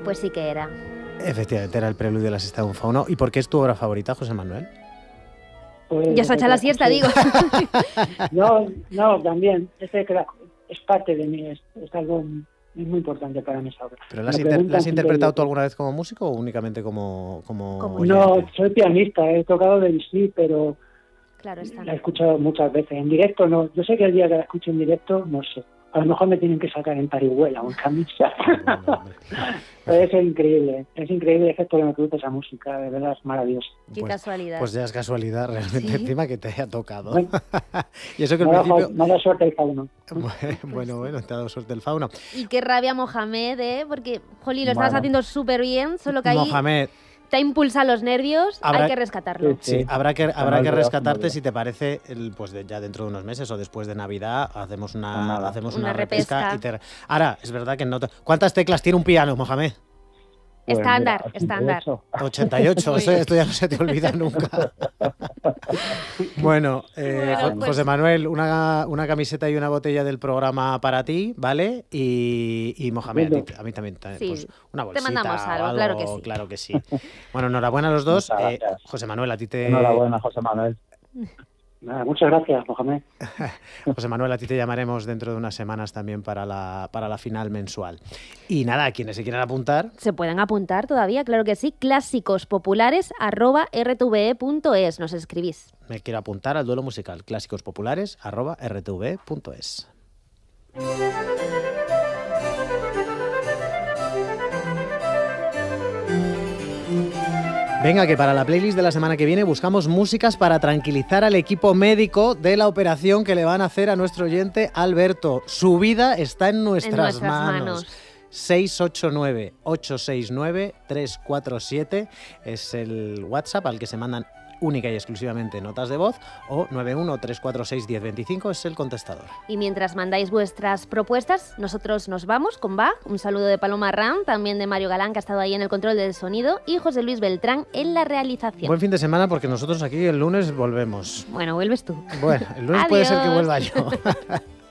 Pues sí que era. Efectivamente, era el preludio de la siesta de un fauno. ¿Y por qué es tu obra favorita, José Manuel? Pues, Ya se ha echado la siesta, digo. No, también. Es parte de mí, es algo muy importante para mí esa obra. ¿Pero la has interpretado tú alguna vez como músico o únicamente como No, oyente? soy pianista, he tocado Debussy, pero Claro está. la he escuchado muchas veces. En directo no. Yo sé que el día que la escuche en directo, no sé. A lo mejor me tienen que sacar en parihuela o en camisa. Pero es increíble, es que porque me gusta esa música, de verdad es maravilloso. Qué casualidad. Pues ya es casualidad realmente, Sí. encima que te haya tocado. Bueno, Y eso que al me principio... da suerte el fauno. Bueno, te ha dado suerte el fauno. Y qué rabia Mohamed, porque, jolín, lo estabas Bueno. haciendo súper bien, solo que ahí Mohamed, te impulsa los nervios, Habrá- hay que rescatarlo. sí, habrá que olvidado, rescatarte se si te parece, ya dentro de unos meses o después de Navidad hacemos una Una repesca. repesca. Ahora, es verdad que no... ¿Cuántas teclas tiene un piano, Mohamed? Estándar, estándar. 88, esto ya no se te olvida nunca. Bueno, Bueno, pues- José Manuel, una camiseta y una botella del programa para ti, ¿vale? Y Mohamed, a mí también, Sí, pues una te bolsita mandamos o algo, claro que sí. Bueno, enhorabuena a los dos. Muchas gracias. José Manuel, a ti te... Enhorabuena, José Manuel. Nada, muchas gracias, Mohamed. José Manuel, a ti te llamaremos dentro de unas semanas también para la final mensual. Y nada, quienes se quieran apuntar... Se pueden apuntar todavía, claro que sí. clásicospopulares@rtve.es. Nos escribís. Me quiero apuntar al duelo musical. clásicospopulares@rtv.es. Venga, que para la playlist de la semana que viene buscamos músicas para tranquilizar al equipo médico de la operación que le van a hacer a nuestro oyente Alberto. Su vida está en nuestras manos. 689-869-347 es el WhatsApp al que se mandan única y exclusivamente notas de voz, o 91-346-1025 es el contestador. Y mientras mandáis vuestras propuestas, nosotros nos vamos con Bach. Un saludo de Paloma Ram, también de Mario Galán, que ha estado ahí en el control del sonido, y José Luis Beltrán en la realización. Buen fin de semana, porque nosotros aquí el lunes volvemos. Bueno, vuelves tú. Bueno, el lunes puede ser que Adiós. vuelva yo.